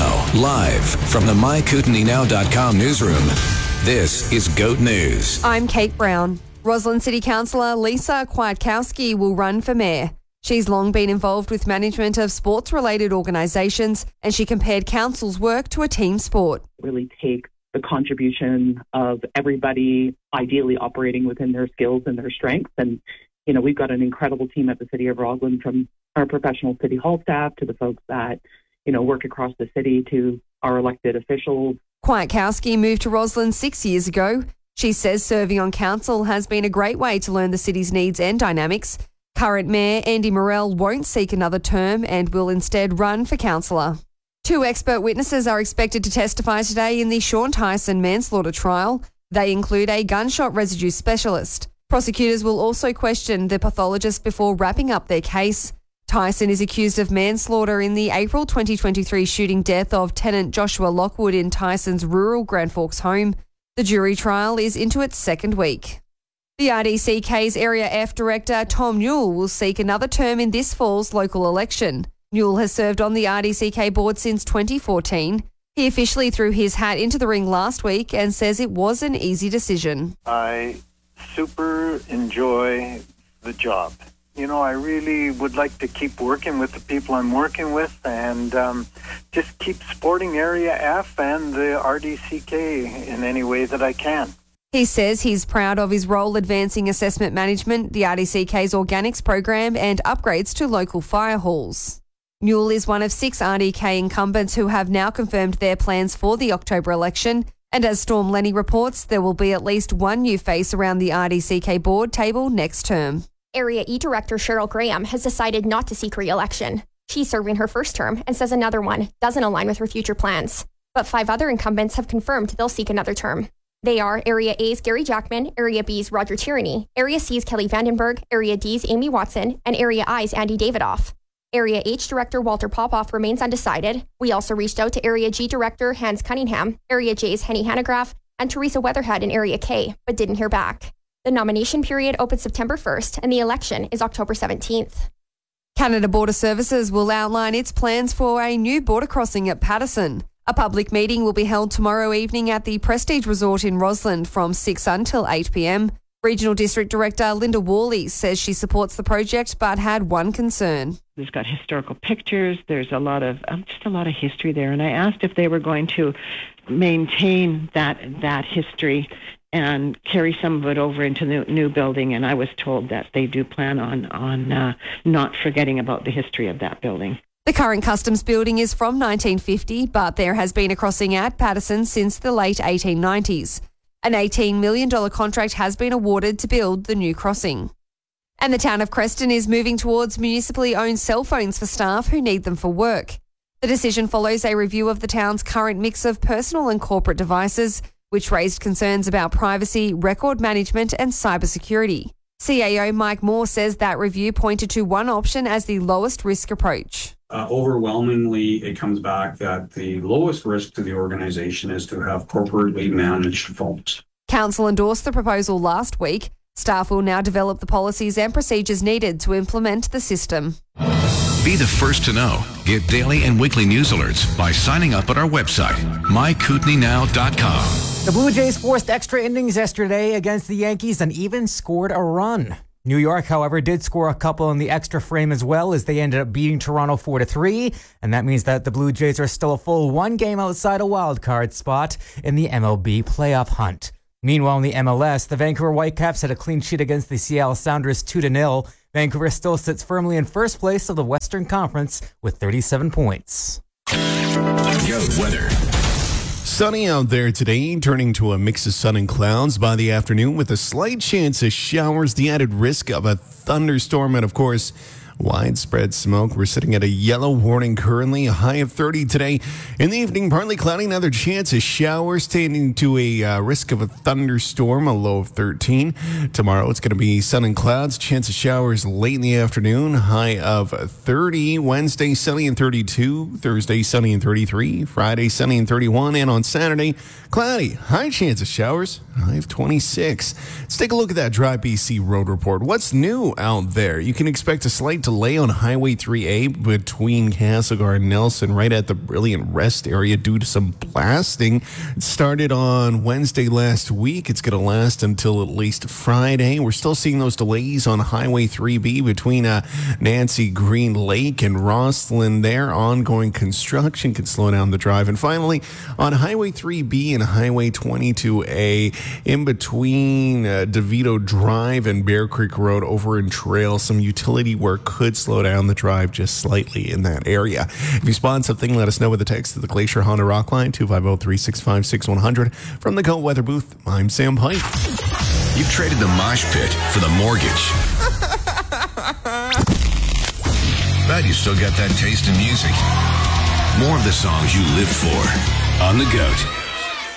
Now, live from the MyKootenaeNow.com newsroom, this is GOAT News. I'm Kate Brown. Roslyn City Councillor Lisa Kwiatkowski will run for mayor. She's long been involved with management of sports-related organisations, and she compared council's work to a team sport. Really take the contribution of everybody ideally operating within their skills and their strengths. And, we've got an incredible team at the City of Roslyn, from our professional City Hall staff to the folks that, work across the city to our elected officials. Kwiatkowski moved to Roslyn 6 years ago. She says serving on council has been a great way to learn the city's needs and dynamics. Current Mayor Andy Morell won't seek another term and will instead run for councillor. 2 expert witnesses are expected to testify today in the Sean Tyson manslaughter trial. They include a gunshot residue specialist. Prosecutors will also question the pathologist before wrapping up their case. Tyson is accused of manslaughter in the April 2023 shooting death of tenant Joshua Lockwood in Tyson's rural Grand Forks home. The jury trial is into its second week. The RDCK's Area F Director Tom Newell will seek another term in this fall's local election. Newell has served on the RDCK board since 2014. He officially threw his hat into the ring last week and says it was an easy decision. I super enjoy the job. I really would like to keep working with the people I'm working with and just keep supporting Area F and the RDCK in any way that I can. He says he's proud of his role advancing assessment management, the RDCK's organics program and upgrades to local fire halls. Newell is one of 6 RDK incumbents who have now confirmed their plans for the October election. And as Storm Lenny reports, there will be at least one new face around the RDCK board table next term. Area E Director Cheryl Graham has decided not to seek re-election. She's serving her first term and says another one doesn't align with her future plans. But 5 other incumbents have confirmed they'll seek another term. They are Area A's Gary Jackman, Area B's Roger Tierney, Area C's Kelly Vandenberg, Area D's Amy Watson, and Area I's Andy Davidoff. Area H Director Walter Popoff remains undecided. We also reached out to Area G Director Hans Cunningham, Area J's Henny Hanegraaff, and Teresa Weatherhead in Area K, but didn't hear back. The nomination period opens September 1st, and the election is October 17th. Canada Border Services will outline its plans for a new border crossing at Patterson. A public meeting will be held tomorrow evening at the Prestige Resort in Roslyn from 6 until 8 p.m. Regional District Director Linda Worley says she supports the project but had one concern. There's got historical pictures. There's a lot of history there, and I asked if they were going to maintain that history and carry some of it over into the new building. And I was told that they do plan on not forgetting about the history of that building. The current customs building is from 1950, but there has been a crossing at Patterson since the late 1890s. An $18 million contract has been awarded to build the new crossing. And the town of Creston is moving towards municipally owned cell phones for staff who need them for work. The decision follows a review of the town's current mix of personal and corporate devices, which raised concerns about privacy, record management and cybersecurity. CAO Mike Moore says that review pointed to one option as the lowest risk approach. Overwhelmingly, it comes back that the lowest risk to the organization is to have corporately managed phones. Council endorsed the proposal last week. Staff will now develop the policies and procedures needed to implement the system. Be the first to know. Get daily and weekly news alerts by signing up at our website, MyKootenaeNow.com. The Blue Jays forced extra innings yesterday against the Yankees and even scored a run. New York, however, did score a couple in the extra frame as well, as they ended up beating Toronto 4-3, and that means that the Blue Jays are still a full one game outside a wild card spot in the MLB playoff hunt. Meanwhile, in the MLS, the Vancouver Whitecaps had a clean sheet against the Seattle Sounders 2-0. Vancouver still sits firmly in first place of the Western Conference with 37 points. GOAT weather. Sunny out there today, turning to a mix of sun and clouds by the afternoon with a slight chance of showers, the added risk of a thunderstorm, and of course, widespread smoke. We're sitting at a yellow warning currently, a high of 30 today. In the evening, partly cloudy, another chance of showers, tending to a risk of a thunderstorm, a low of 13. Tomorrow, it's going to be sun and clouds, chance of showers late in the afternoon, high of 30. Wednesday, sunny and 32. Thursday, sunny and 33. Friday, sunny and 31. And on Saturday, cloudy, high chance of showers, high of 26. Let's take a look at that Dry BC road report. What's new out there? You can expect a slight delay on Highway 3A between Castlegar and Nelson right at the Brilliant Rest area due to some blasting. It started on Wednesday last week. It's going to last until at least Friday. We're still seeing those delays on Highway 3B between Nancy Green Lake and Rosslyn there. Ongoing construction can slow down the drive. And finally, on Highway 3B and Highway 22A in between DeVito Drive and Bear Creek Road over in Trail, some utility work could slow down the drive just slightly in that area. If you spot something, let us know with a text to the Glacier Honda Rock Line, 250-365-6100. From the Go Weather Booth, I'm Sam Pike. You've traded the mosh pit for the mortgage. But you still got that taste in music. More of the songs you live for on The Goat.